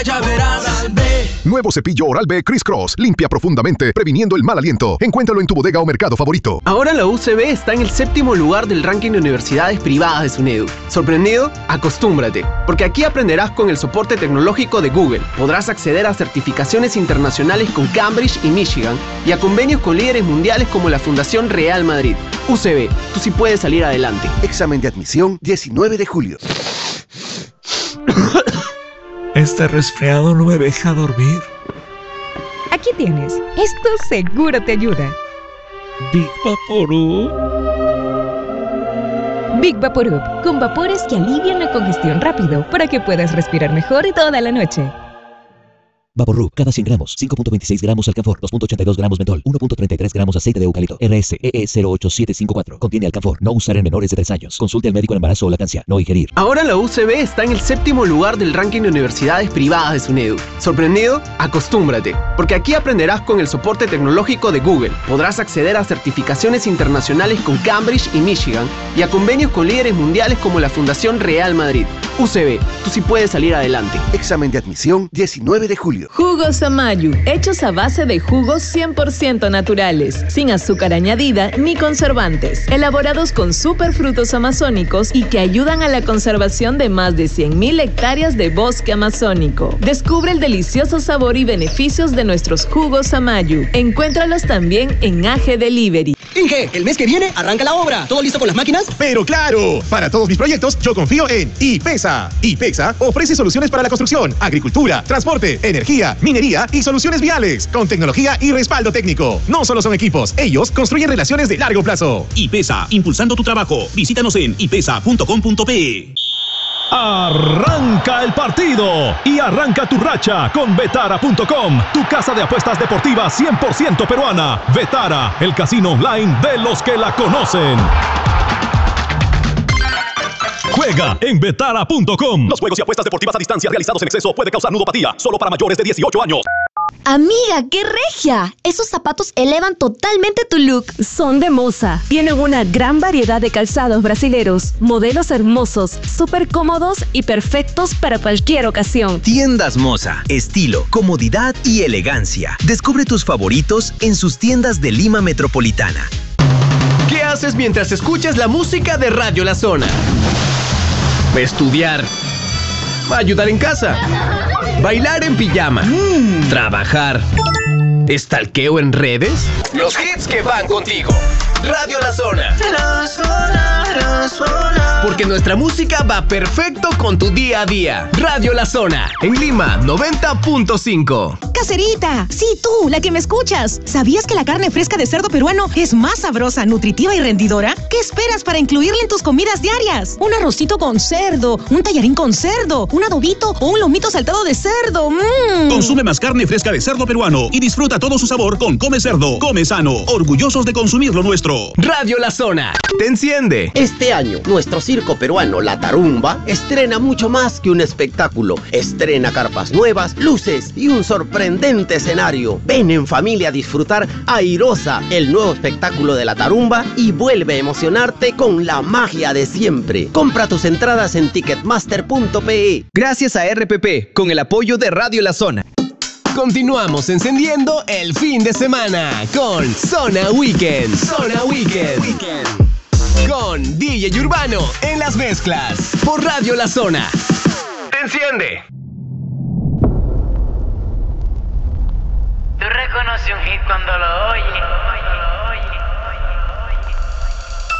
ya verás. Nuevo cepillo Oral-B Criss Cross. Limpia profundamente, previniendo el mal aliento. Encuéntralo en tu bodega o mercado favorito. Ahora la UCB está en el 7º lugar del ranking de universidades privadas de SUNEDU. ¿Sorprendido? Acostúmbrate, porque aquí aprenderás con el soporte tecnológico de Google. Podrás acceder a certificaciones internacionales con Cambridge y Michigan y a convenios con líderes mundiales como la Fundación Real Madrid. UCB, tú sí puedes salir adelante. Examen de admisión 19 de julio. Este resfriado no me deja dormir. Aquí tienes. Esto seguro te ayuda. Big Vaporub. Big Vaporub, con vapores que alivian la congestión rápido para que puedas respirar mejor toda la noche. Vaporub, cada 100 gramos, 5.26 gramos alcanfor, 2.82 gramos mentol, 1.33 gramos aceite de eucalipto. RSEE 08754. Contiene alcanfor. No usar en menores de 3 años. Consulte al médico en embarazo o lactancia. No ingerir. Ahora la UCB está en el 7º lugar del ranking de universidades privadas de SUNEDU. ¿Sorprendido? Acostúmbrate, porque aquí aprenderás con el soporte tecnológico de Google. Podrás acceder a certificaciones internacionales con Cambridge y Michigan y a convenios con líderes mundiales como la Fundación Real Madrid. UCB, tú sí puedes salir adelante. Examen de admisión 19 de julio. Jugos Amayu, hechos a base de jugos 100% naturales, sin azúcar añadida ni conservantes, elaborados con superfrutos amazónicos y que ayudan a la conservación de más de 100.000 hectáreas de bosque amazónico. Descubre el delicioso sabor y beneficios de nuestros jugos Amayu. Encuéntralos también en AG Delivery. Inge, el mes que viene arranca la obra. ¿Todo listo con las máquinas? Pero claro, para todos mis proyectos yo confío en IPESA. IPESA ofrece soluciones para la construcción, agricultura, transporte, energía, minería y soluciones viales, con tecnología y respaldo técnico. No solo son equipos, ellos construyen relaciones de largo plazo. IPESA, impulsando tu trabajo. Visítanos en ipesa.com.pe. Arranca el partido y arranca tu racha con Betara.com, tu casa de apuestas deportivas 100% peruana. Betara, el casino online de los que la conocen. Juega en Betara.com. Los juegos y apuestas deportivas a distancia realizados en exceso puede causar nudopatía, solo para mayores de 18 años. Amiga, ¡qué regia! Esos zapatos elevan totalmente tu look. Son de Moza. Tienen una gran variedad de calzados brasileros, modelos hermosos, súper cómodos y perfectos para cualquier ocasión. Tiendas Moza. Estilo, comodidad y elegancia. Descubre tus favoritos en sus tiendas de Lima Metropolitana. ¿Qué haces mientras escuchas la música de Radio La Zona? Estudiar. Ayudar en casa. Bailar en pijama. Trabajar. ¿Estalqueo en redes? Los hits que van contigo. Radio La Zona. La Zona, La Zona. Porque nuestra música va perfecto con tu día a día. Radio La Zona, en Lima, 90.5. Caserita, sí, tú, la que me escuchas. ¿Sabías que la carne fresca de cerdo peruano es más sabrosa, nutritiva y rendidora? ¿Qué esperas para incluirla en tus comidas diarias? Un arrocito con cerdo, un tallarín con cerdo, un adobito o un lomito saltado de cerdo. Consume más carne fresca de cerdo peruano y disfruta todo su sabor con Come Cerdo, Come Sano. Orgullosos de consumir lo nuestro. Radio La Zona, te enciende. Este año, nuestro circo peruano La Tarumba estrena mucho más que un espectáculo. Estrena carpas nuevas, luces y un sorprendente escenario. Ven en familia a disfrutar Airosa, el nuevo espectáculo de La Tarumba, y vuelve a emocionarte con la magia de siempre. Compra tus entradas en ticketmaster.pe. Gracias a RPP, con el apoyo de Radio La Zona. Continuamos encendiendo el fin de semana con Zona Weekend. Zona Weekend. Con DJ Urbano en las mezclas. Por Radio La Zona. ¡Te enciende! Tú reconoces un hit cuando lo oyes.